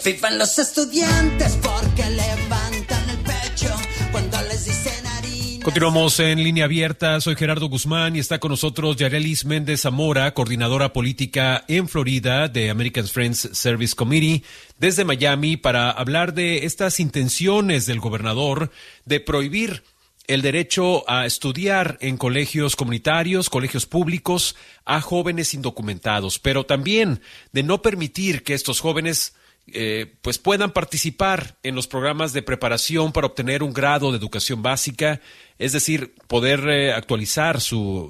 Vivan los estudiantes porque levantan el pecho cuando les dicen harina. Continuamos en Línea Abierta. Soy Gerardo Guzmán y está con nosotros Yarelis Méndez Zamora, coordinadora política en Florida de American Friends Service Committee, desde Miami, para hablar de estas intenciones del gobernador de prohibir el derecho a estudiar en colegios comunitarios, colegios públicos, a jóvenes indocumentados, pero también de no permitir que estos jóvenes pues puedan participar en los programas de preparación para obtener un grado de educación básica, es decir, poder actualizar su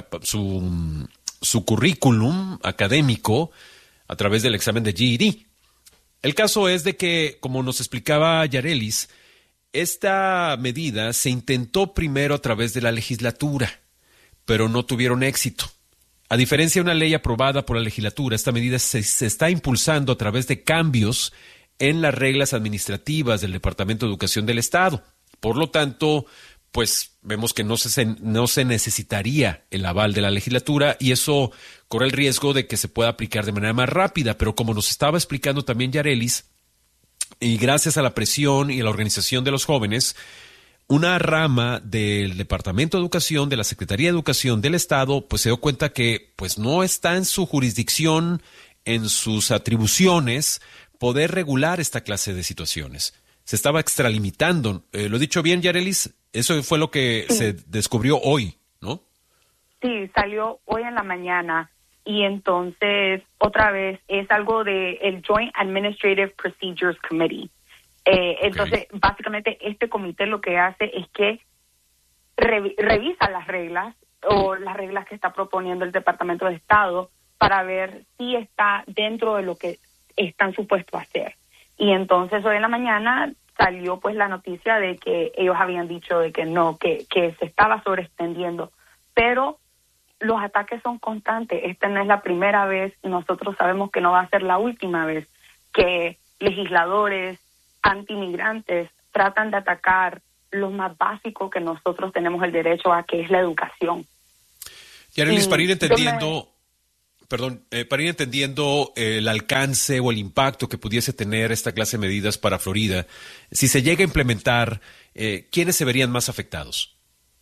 currículum académico a través del examen de GED. El caso es de que, como nos explicaba Yarelis, esta medida se intentó primero a través de la legislatura, pero no tuvieron éxito. A diferencia de una ley aprobada por la legislatura, esta medida se está impulsando a través de cambios en las reglas administrativas del Departamento de Educación del Estado. Por lo tanto, pues vemos que no se necesitaría el aval de la legislatura y eso corre el riesgo de que se pueda aplicar de manera más rápida. Pero como nos estaba explicando también Yarelis, y gracias a la presión y a la organización de los jóvenes, una rama del Departamento de Educación, de la Secretaría de Educación del Estado, pues se dio cuenta que pues no está en su jurisdicción, en sus atribuciones, poder regular esta clase de situaciones. Se estaba extralimitando. ¿Lo he dicho bien, Yarelis? Eso fue lo que se descubrió hoy, ¿no? Sí, salió hoy en la mañana. Y entonces, otra vez, es algo de el Joint Administrative Procedures Committee. Entonces, básicamente, este comité lo que hace es que revisa las reglas o las reglas que está proponiendo el Departamento de Estado para ver si está dentro de lo que están supuestos a hacer. Y entonces, hoy en la mañana salió pues la noticia de que ellos habían dicho de que no, que se estaba sobreextendiendo. Pero los ataques son constantes. Esta no es la primera vez y nosotros sabemos que no va a ser la última vez que legisladores antimigrantes tratan de atacar lo más básico que nosotros tenemos el derecho a, que es la educación. Yarelis, para ir entendiendo, para ir entendiendo el alcance o el impacto que pudiese tener esta clase de medidas para Florida, si se llega a implementar, ¿quiénes se verían más afectados?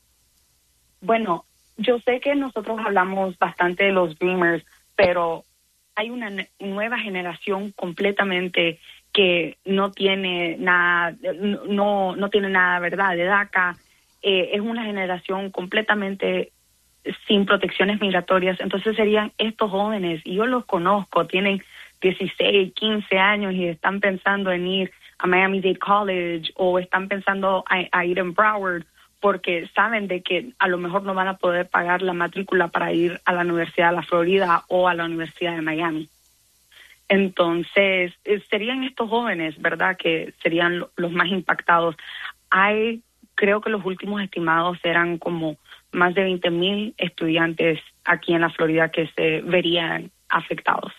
Bueno, yo sé que nosotros hablamos bastante de los Dreamers, pero hay una nueva generación completamente que no tiene nada, no tiene nada, ¿verdad?, de DACA. Es una generación completamente sin protecciones migratorias. Entonces serían estos jóvenes, y yo los conozco, tienen 16, 15 años y están pensando en ir a Miami-Dade College o están pensando a ir en Broward, porque saben de que a lo mejor no van a poder pagar la matrícula para ir a la Universidad de la Florida o a la Universidad de Miami. Entonces, serían estos jóvenes, ¿verdad?, que serían los más impactados. Creo que los últimos estimados eran como más de 20,000 estudiantes aquí en la Florida que se verían afectados.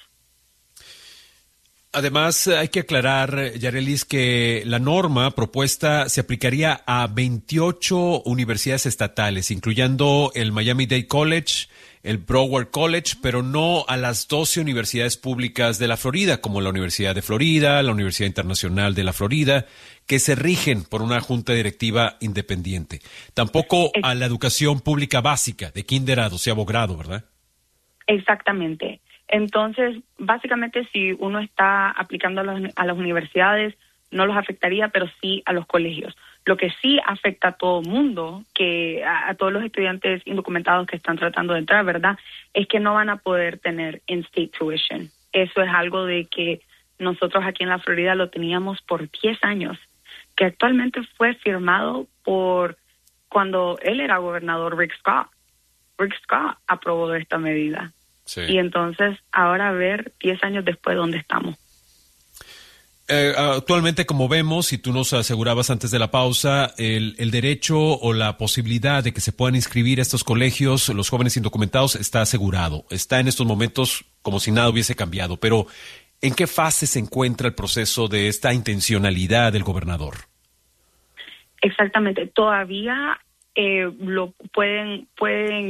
Además, hay que aclarar, Yarelis, que la norma propuesta se aplicaría a 28 universidades estatales, incluyendo el Miami-Dade College, el Broward College, pero no a las 12 universidades públicas de la Florida, como la Universidad de Florida, la Universidad Internacional de la Florida, que se rigen por una junta directiva independiente. Tampoco a la educación pública básica, de kinder a 12º grado, ¿verdad? Exactamente. Entonces, básicamente, si uno está aplicando a las universidades, no los afectaría, pero sí a los colegios. Lo que sí afecta a todo el mundo, que a todos los estudiantes indocumentados que están tratando de entrar, ¿verdad?, es que no van a poder tener in-state tuition. Eso es algo de que nosotros aquí en la Florida lo teníamos por 10 años, que actualmente fue firmado por cuando él era gobernador, Rick Scott. Rick Scott aprobó esta medida. Sí. Y entonces, ahora a ver, 10 años después, ¿dónde estamos? Actualmente, como vemos, y tú nos asegurabas antes de la pausa, el derecho o la posibilidad de que se puedan inscribir a estos colegios, los jóvenes indocumentados, está asegurado. Está en estos momentos como si nada hubiese cambiado. Pero, ¿en qué fase se encuentra el proceso de esta intencionalidad del gobernador? Exactamente. Todavía lo pueden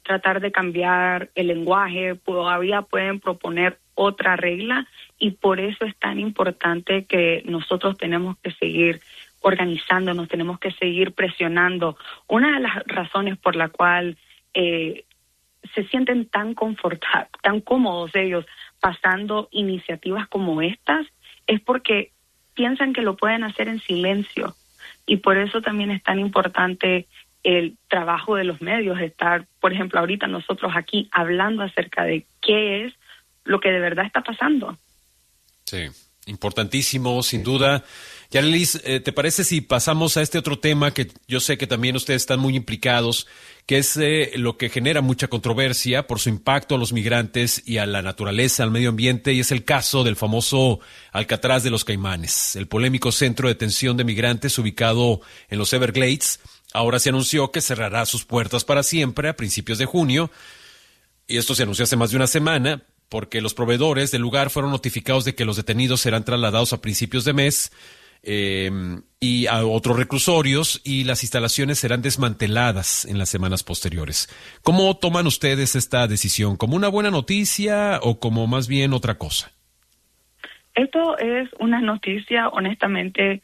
tratar de cambiar el lenguaje, todavía pueden proponer otra regla, y por eso es tan importante que nosotros tenemos que seguir organizándonos, tenemos que seguir presionando. Una de las razones por la cual se sienten tan cómodos ellos pasando iniciativas como estas es porque piensan que lo pueden hacer en silencio, y por eso también es tan importante el trabajo de los medios, estar, por ejemplo, ahorita nosotros aquí hablando acerca de qué es lo que de verdad está pasando. Sí, importantísimo, sin duda. Yarelis, ¿te parece si pasamos a este otro tema que yo sé que también ustedes están muy implicados, que es lo que genera mucha controversia por su impacto a los migrantes y a la naturaleza, al medio ambiente, y es el caso del famoso Alcatraz de los Caimanes, el polémico centro de detención de migrantes ubicado en los Everglades? Ahora se anunció que cerrará sus puertas para siempre a principios de junio, y esto se anunció hace más de una semana, porque los proveedores del lugar fueron notificados de que los detenidos serán trasladados a principios de mes y a otros reclusorios, y las instalaciones serán desmanteladas en las semanas posteriores. ¿Cómo toman ustedes esta decisión? ¿Como una buena noticia o como más bien otra cosa? Esto es una noticia, honestamente,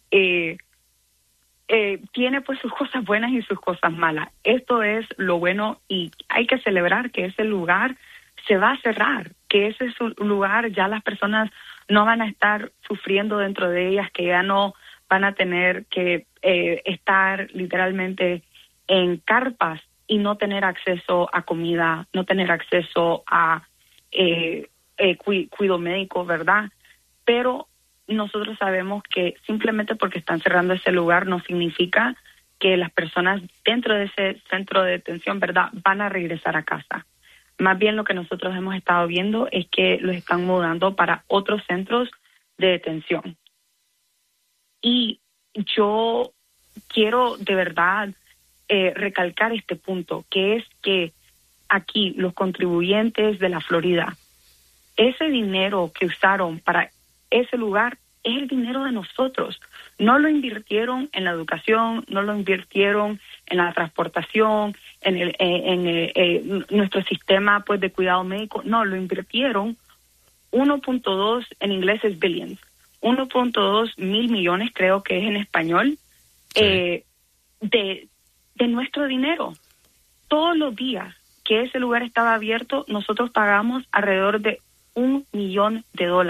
tiene pues sus cosas buenas y sus cosas malas. Esto es lo bueno, y hay que celebrar que ese lugar se va a cerrar, que ese es un lugar, ya las personas no van a estar sufriendo dentro de ellas, que ya no van a tener que estar literalmente en carpas y no tener acceso a comida, no tener acceso a cuidado médico, ¿verdad? Pero nosotros sabemos que simplemente porque están cerrando ese lugar no significa que las personas dentro de ese centro de detención, ¿verdad?, van a regresar a casa. Más bien lo que nosotros hemos estado viendo es que los están mudando para otros centros de detención. Y yo quiero de verdad recalcar este punto, que es que aquí los contribuyentes de la Florida, ese dinero que usaron para ese lugar es el dinero de nosotros. No lo invirtieron en la educación, no lo invirtieron en la transportación, en nuestro sistema pues de cuidado médico. No, lo invirtieron 1.2, en inglés es billions, 1.2 mil millones, creo que es en español, sí, de nuestro dinero. Todos los días que ese lugar estaba abierto, nosotros pagamos alrededor de $1 millón.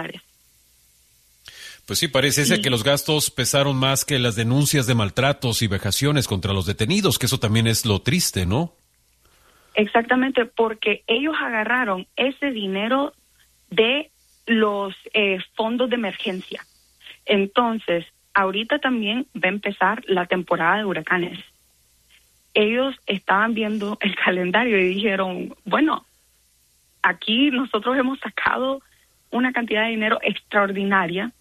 Pues sí, parece ser que los gastos pesaron más que las denuncias de maltratos y vejaciones contra los detenidos, que eso también es lo triste, ¿no? Exactamente, porque ellos agarraron ese dinero de los fondos de emergencia. Entonces, ahorita también va a empezar la temporada de huracanes. Ellos estaban viendo el calendario y dijeron, bueno, aquí nosotros hemos sacado una cantidad de dinero extraordinaria,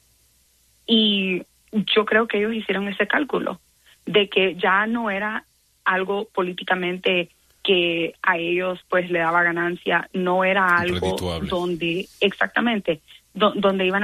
y yo creo que ellos hicieron ese cálculo de que ya no era algo políticamente que a ellos pues le daba ganancia, no era algo donde exactamente donde iban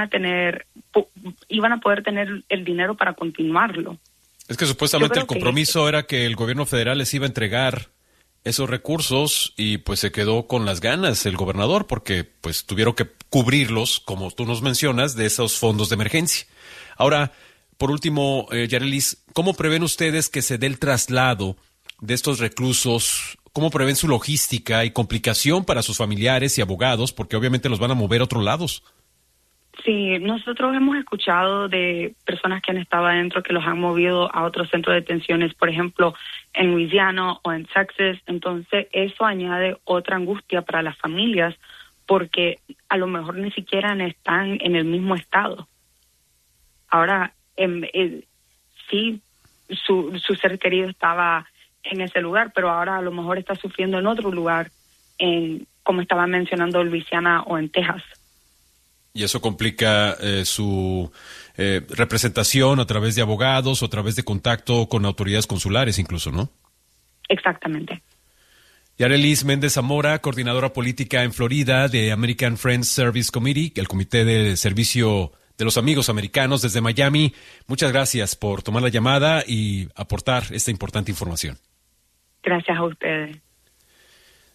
a poder tener el dinero para continuarlo. Es que supuestamente el compromiso era que el gobierno federal les iba a entregar esos recursos, y pues se quedó con las ganas el gobernador, porque pues tuvieron que cubrirlos, como tú nos mencionas, de esos fondos de emergencia. Ahora, por último, Yarelis, ¿cómo prevén ustedes que se dé el traslado de estos reclusos? ¿Cómo prevén su logística y complicación para sus familiares y abogados? Porque obviamente los van a mover a otros lados. Sí, nosotros hemos escuchado de personas que han estado adentro que los han movido a otros centros de detenciones, por ejemplo, en Louisiana o en Texas. Entonces, eso añade otra angustia para las familias, porque a lo mejor ni siquiera están en el mismo estado. Ahora, sí, su ser querido estaba en ese lugar, pero ahora a lo mejor está sufriendo en otro lugar, como estaba mencionando, Luisiana o en Texas. Y eso complica su representación a través de abogados o a través de contacto con autoridades consulares incluso, ¿no? Exactamente. Yarelis Méndez Zamora, coordinadora política en Florida de American Friends Service Committee, el Comité de Servicio de los Amigos Americanos desde Miami. Muchas gracias por tomar la llamada y aportar esta importante información. Gracias a ustedes.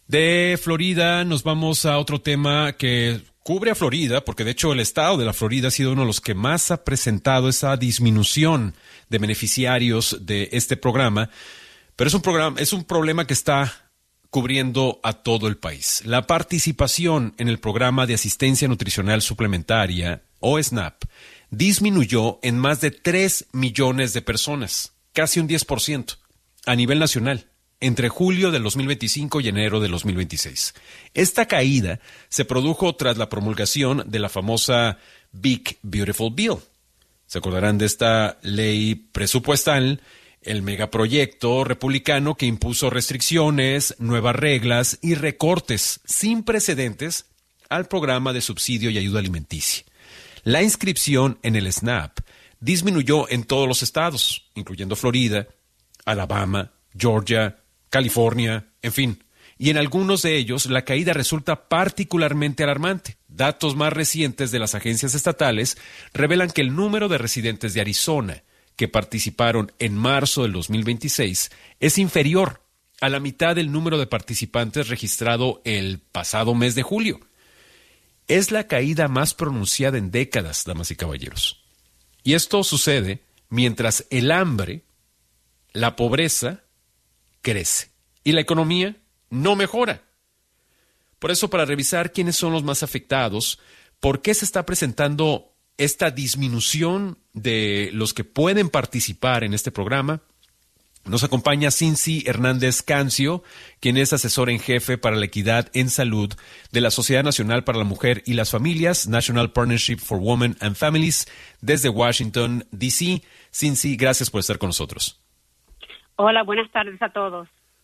De Florida nos vamos a otro tema que cubre a Florida, porque de hecho el estado de la Florida ha sido uno de los que más ha presentado esa disminución de beneficiarios de este programa, pero es un problema que está cubriendo a todo el país. La participación en el programa de asistencia nutricional suplementaria, o SNAP, disminuyó en más de 3 millones de personas, casi un 10%, a nivel nacional, entre julio del 2025 y enero del 2026. Esta caída se produjo tras la promulgación de la famosa Big Beautiful Bill. Se acordarán de esta ley presupuestal, el megaproyecto republicano que impuso restricciones, nuevas reglas y recortes sin precedentes al programa de subsidio y ayuda alimenticia. La inscripción en el SNAP disminuyó en todos los estados, incluyendo Florida, Alabama, Georgia, California, en fin. Y en algunos de ellos la caída resulta particularmente alarmante. Datos más recientes de las agencias estatales revelan que el número de residentes de Arizona que participaron en marzo del 2026 es inferior a la mitad del número de participantes registrado el pasado mes de julio. Es la caída más pronunciada en décadas, damas y caballeros. Y esto sucede mientras el hambre, la pobreza, crece y la economía no mejora. Por eso, para revisar quiénes son los más afectados, por qué se está presentando esta disminución de los que pueden participar en este programa, nos acompaña Cincy Hernández Cancio, quien es asesora en jefe para la equidad en salud de la Sociedad Nacional para la Mujer y las Familias, National Partnership for Women and Families, desde Washington, D.C. Cincy, gracias por estar con nosotros. Hola, buenas tardes a todos.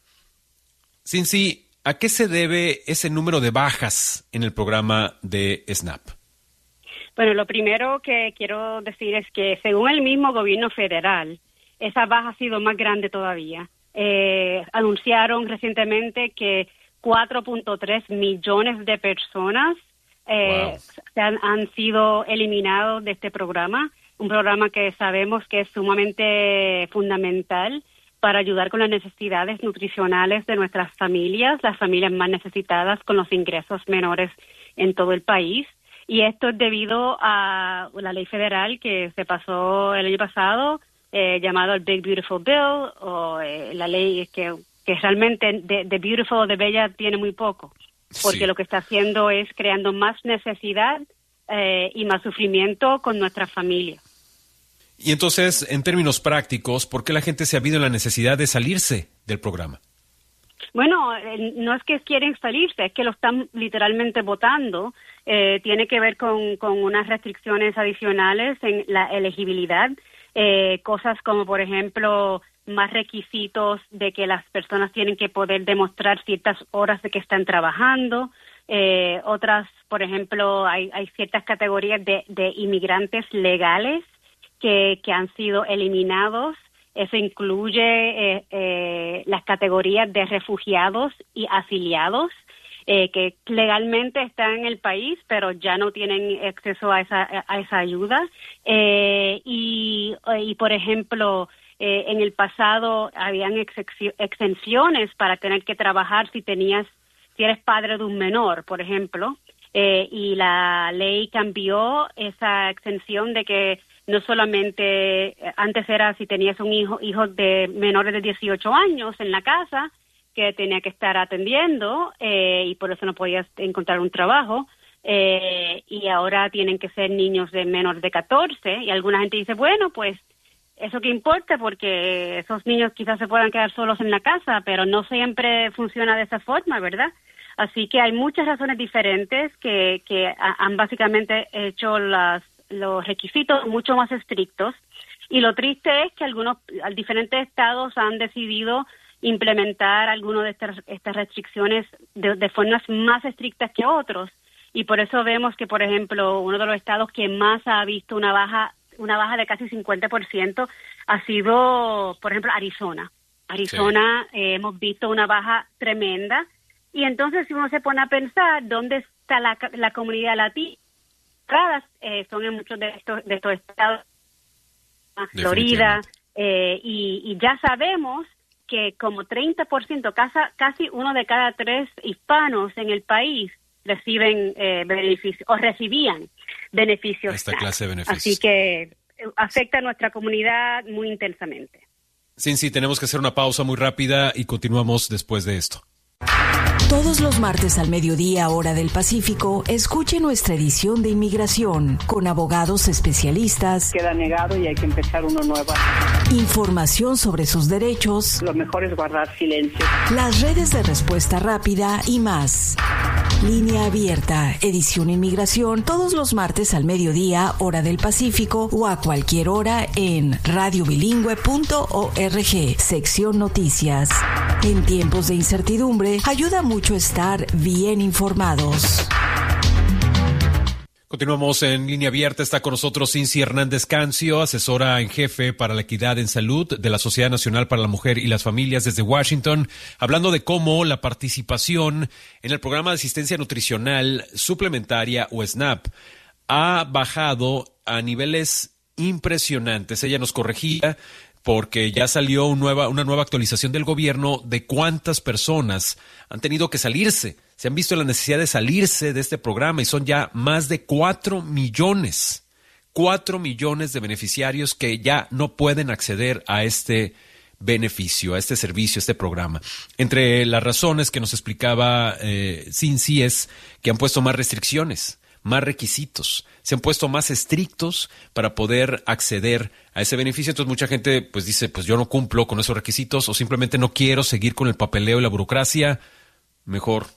Cincy, ¿a qué se debe ese número de bajas en el programa de SNAP? Bueno, lo primero que quiero decir es que según el mismo gobierno federal, esa baja ha sido más grande todavía. Anunciaron recientemente que 4.3 millones de personas han sido eliminados de este programa, un programa que sabemos que es sumamente fundamental para ayudar con las necesidades nutricionales de nuestras familias, las familias más necesitadas con los ingresos menores en todo el país. Y esto es debido a la ley federal que se pasó el año pasado, llamado el Big Beautiful Bill, o la ley que realmente de beautiful o de bella tiene muy poco, porque sí, lo que está haciendo es creando más necesidad y más sufrimiento con nuestras familias. Y entonces, en términos prácticos, ¿por qué la gente se ha visto en la necesidad de salirse del programa? Bueno, no es que quieren salirse, es que lo están literalmente votando. Tiene que ver con unas restricciones adicionales en la elegibilidad, cosas como, por ejemplo, más requisitos de que las personas tienen que poder demostrar ciertas horas de que están trabajando. Otras, por ejemplo, hay ciertas categorías de inmigrantes legales que han sido eliminados. Eso incluye las categorías de refugiados y afiliados que legalmente están en el país, pero ya no tienen acceso a esa ayuda. Y por ejemplo, en el pasado habían exenciones para tener que trabajar si eres padre de un menor, por ejemplo. Y la ley cambió esa exención de que no solamente antes era si tenías un hijo de menores de 18 años en la casa que tenía que estar atendiendo y por eso no podías encontrar un trabajo, y ahora tienen que ser niños de menores de 14, y alguna gente dice, bueno, pues eso que importa porque esos niños quizás se puedan quedar solos en la casa, pero no siempre funciona de esa forma, ¿verdad? Así que hay muchas razones diferentes que han básicamente hecho los requisitos mucho más estrictos, y lo triste es que diferentes estados han decidido implementar algunas de estas restricciones de formas más estrictas que otros, y por eso vemos que, por ejemplo, uno de los estados que más ha visto una baja de casi 50% ha sido, por ejemplo, Arizona. Arizona, sí. Hemos visto una baja tremenda, y entonces si uno se pone a pensar dónde está la comunidad latina, son en muchos de estos estados, Florida, y ya sabemos que como 30%, casi uno de cada 3 hispanos en el país reciben beneficios o recibían beneficios. Esta clase de beneficios. Así que afecta a nuestra comunidad muy intensamente. Sí, tenemos que hacer una pausa muy rápida y continuamos después de esto. Todos los martes al mediodía, hora del Pacífico, escuche nuestra edición de Inmigración con abogados especialistas. Queda negado y hay que empezar uno nuevo. Información sobre sus derechos. Lo mejor es guardar silencio. Las redes de respuesta rápida y más. Línea Abierta, edición Inmigración, todos los martes al mediodía, hora del Pacífico, o a cualquier hora en radiobilingüe.org, sección Noticias. En tiempos de incertidumbre, ayuda mucho estar bien informados. Continuamos en Línea Abierta. Está con nosotros Cincy Hernández Cancio, asesora en jefe para la equidad en salud de la Sociedad Nacional para la Mujer y las Familias desde Washington, hablando de cómo la participación en el programa de asistencia nutricional suplementaria o SNAP ha bajado a niveles impresionantes. Ella nos corregía porque ya salió una nueva actualización del gobierno de cuántas personas han tenido que salirse. Se han visto la necesidad de salirse de este programa y son ya más de 4 millones. 4 millones de beneficiarios que ya no pueden acceder a este beneficio, a este servicio, a este programa. Entre las razones que nos explicaba Cincy es que han puesto más restricciones, más requisitos, se han puesto más estrictos para poder acceder a ese beneficio. Entonces mucha gente pues dice, pues yo no cumplo con esos requisitos o simplemente no quiero seguir con el papeleo y la burocracia, mejor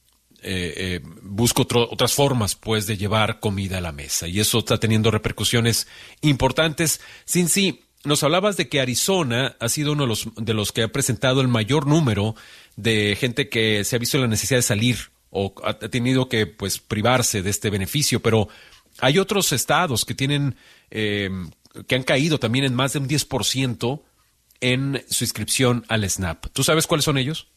busco otras formas pues de llevar comida a la mesa, y eso está teniendo repercusiones importantes. Cincy, nos hablabas de que Arizona ha sido uno de los que ha presentado el mayor número de gente que se ha visto la necesidad de salir o ha tenido que pues privarse de este beneficio, pero hay otros estados que tienen que han caído también en más de un 10% en su inscripción al SNAP. ¿Tú sabes cuáles son ellos?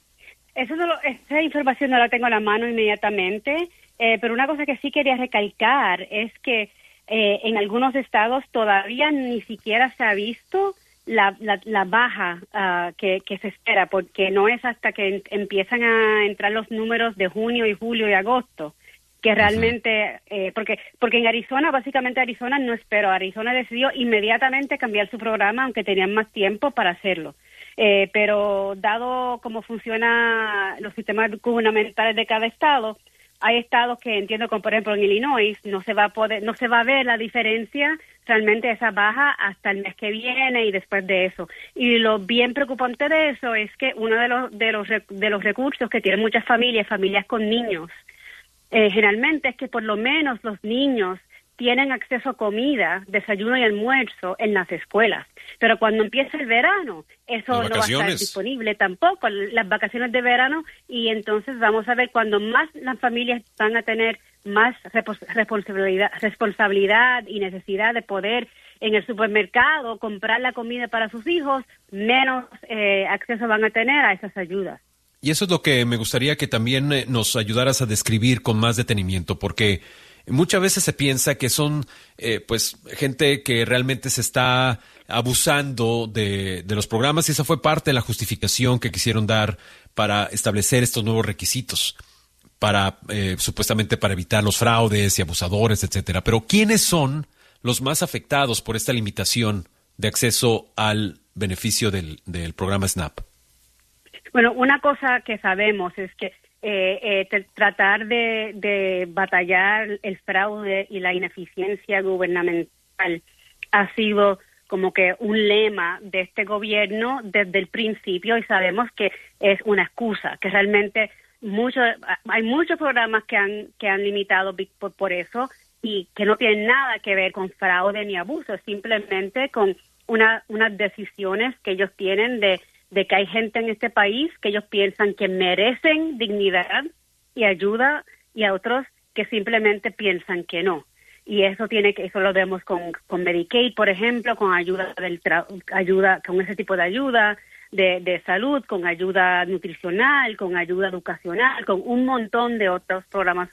Esa información no la tengo a la mano inmediatamente, pero una cosa que sí quería recalcar es que en algunos estados todavía ni siquiera se ha visto la baja que se espera, porque no es hasta que empiezan a entrar los números de junio y julio y agosto que realmente, porque en Arizona, básicamente Arizona no esperó. Arizona decidió inmediatamente cambiar su programa, aunque tenían más tiempo para hacerlo. Pero dado cómo funcionan los sistemas gubernamentales de cada estado, hay estados que entiendo, como por ejemplo en Illinois, no se va a ver la diferencia realmente esa baja hasta el mes que viene y después de eso. Y lo bien preocupante de eso es que uno de los recursos que tienen muchas familias con niños, generalmente es que por lo menos los niños tienen acceso a comida, desayuno y almuerzo en las escuelas. Pero cuando empieza el verano, eso no va a estar disponible tampoco, las vacaciones de verano, y entonces vamos a ver cuando más las familias van a tener más responsabilidad y necesidad de poder en el supermercado comprar la comida para sus hijos, menos acceso van a tener a esas ayudas. Y eso es lo que me gustaría que también nos ayudaras a describir con más detenimiento, porque muchas veces se piensa que son pues gente que realmente se está abusando de los programas, y esa fue parte de la justificación que quisieron dar para establecer estos nuevos requisitos, para supuestamente para evitar los fraudes y abusadores, etcétera. Pero ¿quiénes son los más afectados por esta limitación de acceso al beneficio del programa SNAP? Bueno, una cosa que sabemos es que tratar de batallar el fraude y la ineficiencia gubernamental ha sido como que un lema de este gobierno desde el principio, y sabemos que es una excusa, que realmente hay muchos programas que han limitado por eso, y que no tienen nada que ver con fraude ni abuso, simplemente con unas decisiones que ellos tienen de que hay gente en este país que ellos piensan que merecen dignidad y ayuda, y a otros que simplemente piensan que no. Y eso lo vemos con Medicaid, por ejemplo, con con ese tipo de ayuda de salud, con ayuda nutricional, con ayuda educacional, con un montón de otros programas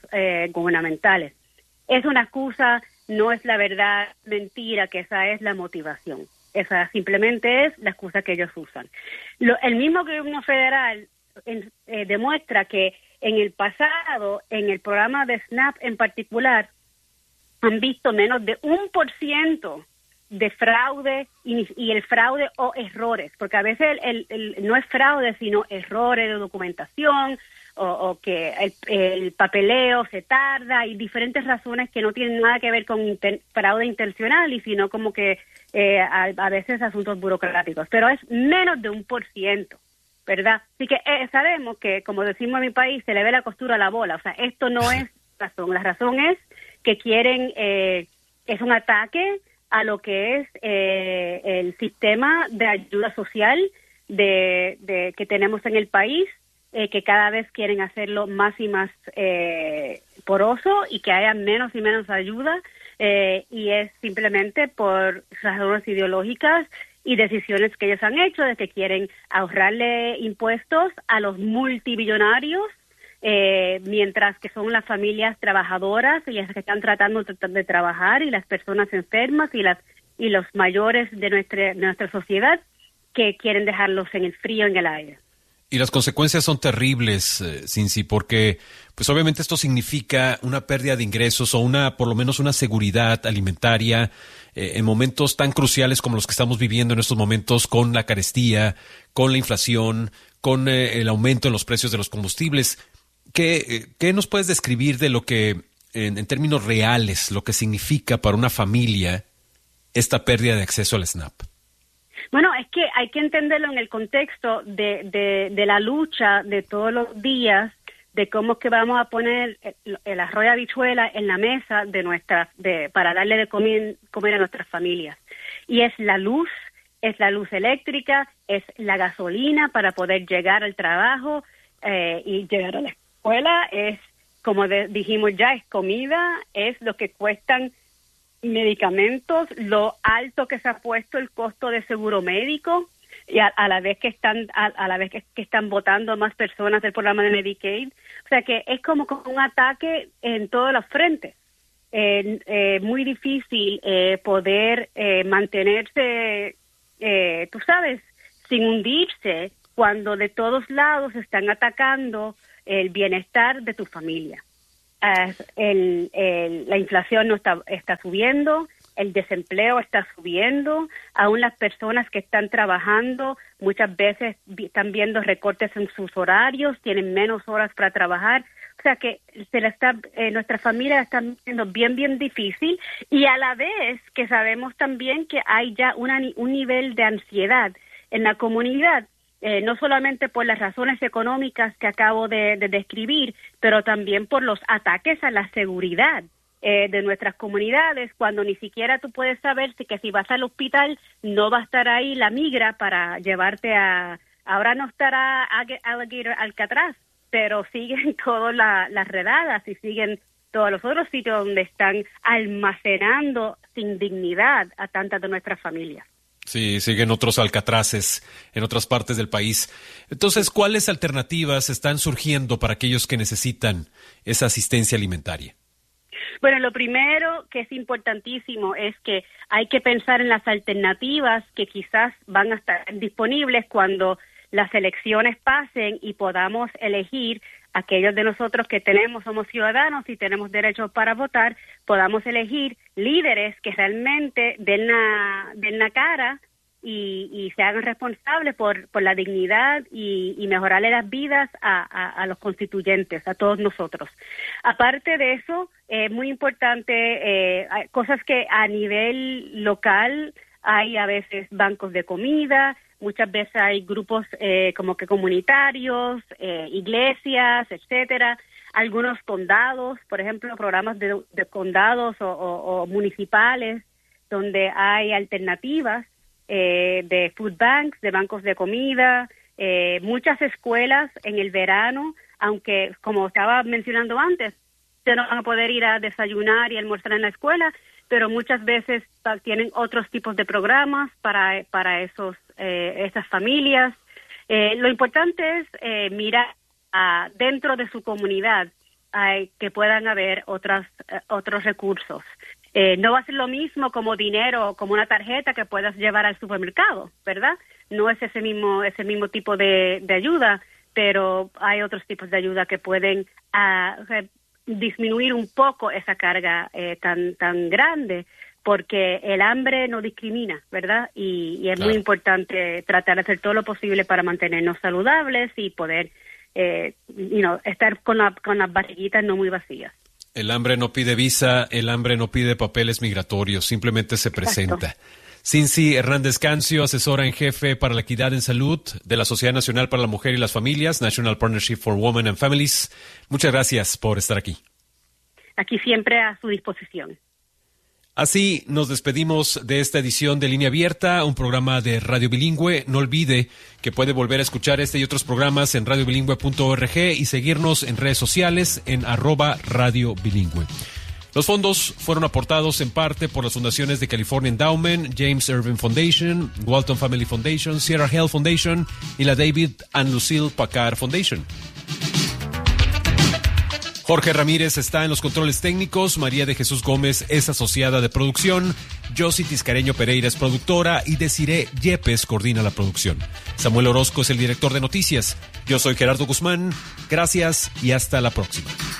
gubernamentales. Es una excusa, no es la verdad, mentira, que esa es la motivación. Esa simplemente es la excusa que ellos usan. El mismo gobierno federal demuestra que en el pasado, en el programa de SNAP en particular, han visto menos de 1% de fraude y el fraude o errores, porque a veces no es fraude, sino errores de documentación o que el papeleo se tarda y diferentes razones que no tienen nada que ver con fraude intencional y sino como que a veces asuntos burocráticos, pero es menos de 1%, ¿verdad? Así que sabemos que, como decimos en mi país, se le ve la costura a la bola, o sea, esto no es razón, la razón es que quieren, es un ataque a lo que es el sistema de ayuda social que tenemos en el país, que cada vez quieren hacerlo más y más poroso y que haya menos y menos ayuda, y es simplemente por razones ideológicas y decisiones que ellos han hecho de que quieren ahorrarle impuestos a los multimillonarios, mientras que son las familias trabajadoras y las que están tratando de trabajar y las personas enfermas y los mayores de nuestra sociedad que quieren dejarlos en el frío, en el aire. Y las consecuencias son terribles, Cincy, porque pues obviamente esto significa una pérdida de ingresos o por lo menos una seguridad alimentaria en momentos tan cruciales como los que estamos viviendo en estos momentos, con la carestía, con la inflación, con el aumento en los precios de los combustibles. ¿Qué nos puedes describir de lo que, en términos reales, lo que significa para una familia esta pérdida de acceso al SNAP? Bueno, es que hay que entenderlo en el contexto de la lucha de todos los días, de cómo es que vamos a poner el arroz y habichuela en la mesa para darle de comer a nuestras familias. Y es la luz eléctrica, es la gasolina para poder llegar al trabajo y llegar a la escuela, es, como dijimos ya, es comida, es lo que cuestan medicamentos, lo alto que se ha puesto el costo de seguro médico y a la vez que están votando a más personas del programa de Medicaid, o sea que es como un ataque en todos los frentes. Muy difícil poder mantenerse, tú sabes, sin hundirse cuando de todos lados están atacando el bienestar de tu familia. La inflación no está subiendo, el desempleo está subiendo, aún las personas que están trabajando muchas veces están viendo recortes en sus horarios, tienen menos horas para trabajar, o sea que nuestra familia está siendo bien difícil, y a la vez que sabemos también que hay ya un nivel de ansiedad en la comunidad. No solamente por las razones económicas que acabo de describir, pero también por los ataques a la seguridad de nuestras comunidades, cuando ni siquiera tú puedes saber si vas al hospital no va a estar ahí la migra para llevarte ahora no estará Alligator Alcatraz, pero siguen todas las redadas y siguen todos los otros sitios donde están almacenando sin dignidad a tantas de nuestras familias. Sí, siguen otros alcatraces en otras partes del país. Entonces, ¿cuáles alternativas están surgiendo para aquellos que necesitan esa asistencia alimentaria? Bueno, lo primero que es importantísimo es que hay que pensar en las alternativas que quizás van a estar disponibles cuando las elecciones pasen y podamos elegir, aquellos de nosotros que somos ciudadanos y tenemos derechos para votar, podamos elegir líderes que realmente den la cara y se hagan responsables por la dignidad y mejorarle las vidas a los constituyentes, a todos nosotros. Aparte de eso, es muy importante, cosas que a nivel local hay a veces bancos de comida, muchas veces hay grupos como que comunitarios, iglesias, etcétera. Algunos condados, por ejemplo, programas de condados o municipales, donde hay alternativas de food banks, de bancos de comida. Muchas escuelas en el verano, aunque como estaba mencionando antes, no van a poder ir a desayunar y almorzar en la escuela, pero muchas veces tienen otros tipos de programas para esas familias. Lo importante es mirar dentro de su comunidad que puedan haber otros recursos. No va a ser lo mismo como dinero, como una tarjeta que puedas llevar al supermercado, ¿verdad? No es ese mismo tipo de ayuda, pero hay otros tipos de ayuda que pueden disminuir un poco esa carga tan grande, porque el hambre no discrimina, ¿verdad? Y es muy importante tratar de hacer todo lo posible para mantenernos saludables y poder estar con las barriguitas no muy vacías. El hambre no pide visa, el hambre no pide papeles migratorios, simplemente se presenta. Exacto. Cincy Hernández Cancio, asesora en jefe para la equidad en salud de la Sociedad Nacional para la Mujer y las Familias, National Partnership for Women and Families. Muchas gracias por estar aquí. Aquí siempre a su disposición. Así nos despedimos de esta edición de Línea Abierta, un programa de Radio Bilingüe. No olvide que puede volver a escuchar este y otros programas en radiobilingüe.org y seguirnos en redes sociales en @Radio Bilingüe. Los fondos fueron aportados en parte por las fundaciones de California Endowment, James Irving Foundation, Walton Family Foundation, Sierra Health Foundation y la David and Lucille Packard Foundation. Jorge Ramírez está en los controles técnicos, María de Jesús Gómez es asociada de producción, Josie Tiscareño Pereira es productora y Desiree Yepes coordina la producción. Samuel Orozco es el director de noticias. Yo soy Gerardo Guzmán. Gracias y hasta la próxima.